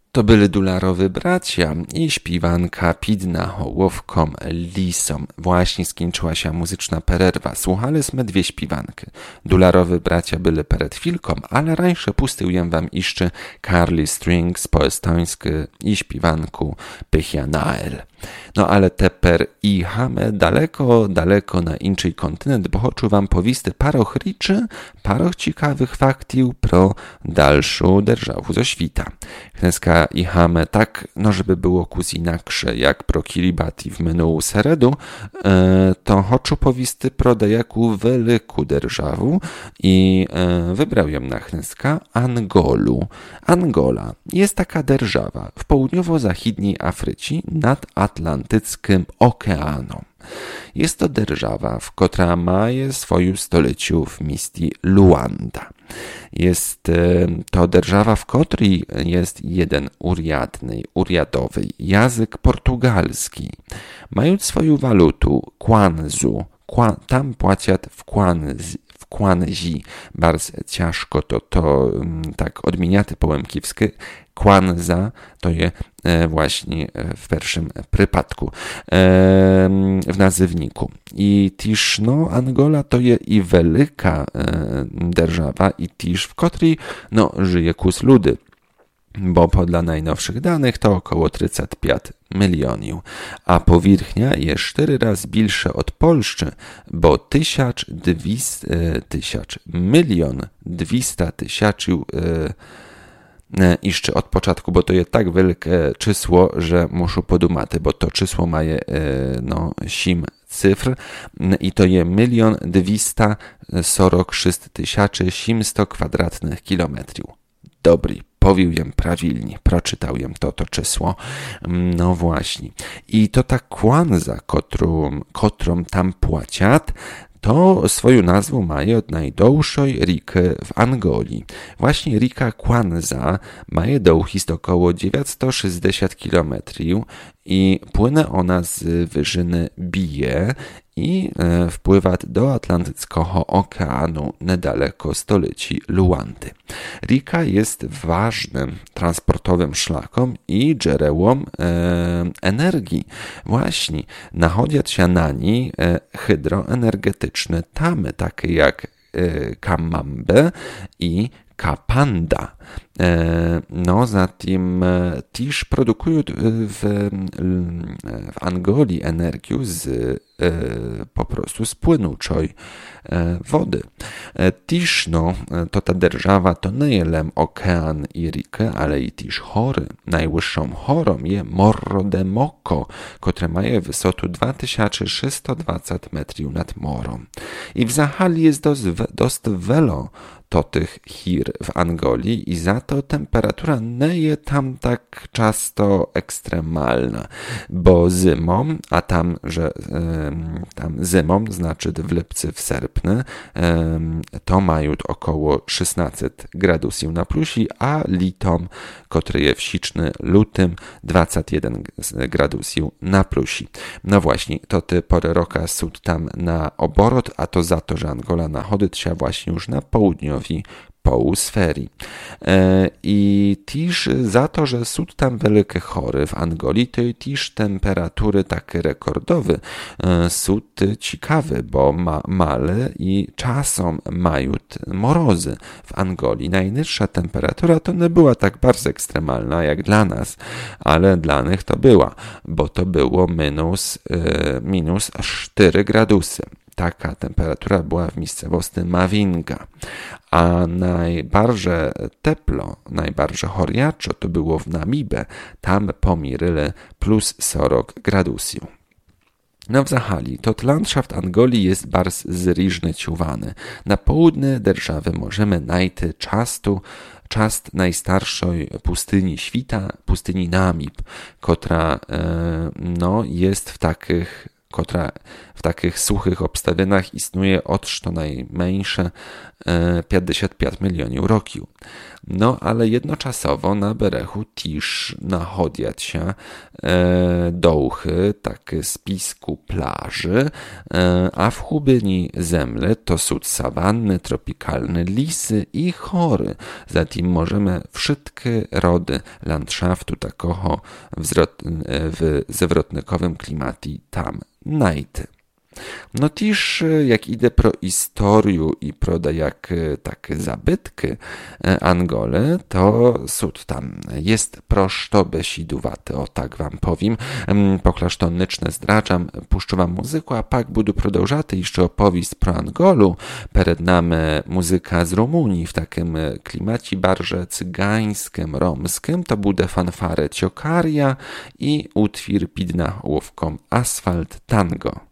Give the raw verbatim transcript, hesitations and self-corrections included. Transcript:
To byli Dularowy bracia i śpiewanka Pidna hołowkom lisom. Właśnie skończyła się muzyczna pererwa. Słuchaliśmy dwie śpiewanki. Dularowy bracia byli przed chwilką, ale rańsze pustyłem wam jeszcze Carly Strings po estońsku i śpiewanku Pychia Nael. No ale teper i chamy daleko, daleko na inny kontynent, bo chcę wam powisty paroch riczy, paroch ciekawych faktił pro dalszą державу ze świta. Kneska i chamy tak, no żeby było kus inaksze, jak pro Kiribati w minął seredu, e, to chcę powisty pro dejaku wielku державу i e, wybrał ją na kneska Angolu. Angola jest taka держава w południowo-zachodniej Afryce nad Atlantyckim Okeanem. Jest to держава, w która ma swoją stolicę w mieście Luanda. Jest to держава, w której jest jeden uriadny, uriadowy język portugalski. Mając swoją walutę, kwanzu, kwa, tam płacią w kwanzi, w kwanzi. Bardzo ciężko to, to tak odmieniaty po łemkiwsku. Kwanza to jest właśnie w pierwszym przypadku w nazywniku. I też no, Angola to jest i wielka держава, i też w której no, żyje kus ludy, bo podle najnowszych danych to około trzydzieści pięć milionów, a powierzchnia jest cztery razy większa od Polski, bo tysiąc dwieście, tysiąc, milion dwieście tysięcy jeszcze od początku, bo to jest tak wielkie czysło, że muszę podumać, bo to czysło ma no, sim cyfr i to jest milion dwieście sorok sześć tysięcy siemset kwadratnych kilometrów. Dobry, powiem prawilnie, proczytałem to, to czysło. No właśnie. I to ta kwanza, którą, którą tam płaciat, to swoją nazwę ma od najdłuższej riki w Angolii. Właśnie rika Kwanza ma długość około dziewięćset sześćdziesiąt kilometrów i płynie ona z wyżyny Bije i e, wpływa do Atlantyckiego Okeanu niedaleko stolicy Luandy. Rika jest ważnym transportowym szlakiem i źródłem e, energii. Właśnie nachodzą się na niej e, hydroenergetyczne tamy, takie jak e, Kamambe i Kapanda. No, zatem też produkują w, w Angolii energię z po prostu z płynącej wody. Też no, to ta держава to nie jest okean i rikę, ale i też hory. Najwyższą horą jest Morro de Moco, które ma wysotę dwa tysiące sześćset dwadzieścia metrów nad morem. I w Zachali jest dość, dość wiele to tych hir w Angolii i za to temperatura nie jest tam tak często ekstremalna, bo zimą, a tam, że tam zimą, znaczy w lipcu, w sierpniu, to mają około szesnaście gradusów na plusi, a litom, który jest w siczny, lutym, dwadzieścia jeden gradusów na plusi. No właśnie, to te pory roka są tam na oborot, a to za to, że Angola nachodzi się właśnie już na południowi półsferii. E, I też za to, że są tam wielkie chory w Angolii, to i też temperatury takie rekordowe e, są ciekawe, bo ma, male i czasem mają morozy w Angolii. Najniższa temperatura to nie była tak bardzo ekstremalna jak dla nas, ale dla nich to była, bo to było minus, e, minus cztery gradusy. Taka temperatura była w miejscowości Mavinga, a najbardziej teplo, najbardziej choriaczo to było w Namibie, tam pomieryle plus czterdzieści gradusów. No w Zachali to landschaft Angolii jest bardzo zróżnicowany. Na południe державy możemy znaleźć często czast najstarszej pustyni świata, pustyni Namib, która e, no, jest w takich która w takich suchych obstawieniach istnieje od co najmniejsze pięćdziesiąt pięć milionów roków. No, ale jednoczasowo na berechu też nachodziać się e, dołchy, takie spisku plaży, e, a w chubyni zemle to są sawanny, tropikalne lisy i chory. Zatem możemy wszystkie rody landschaftu takoho w, w zewrotnikowym klimacie tam najty. No też jak idę pro historię i pro jak takie zabytki Angole, to sud tam jest prosto besiduwaty, o tak wam powiem. Poklasztonyczne zdradzam, puszczę wam muzykę, a pak budu prodążaty jeszcze opowieść pro Angolu. Przed nami muzyka z Rumunii w takim klimacie barże cygańskim, romskim. To bude fanfare Ciokaria i utwór pid na łówką Asfalt Tango.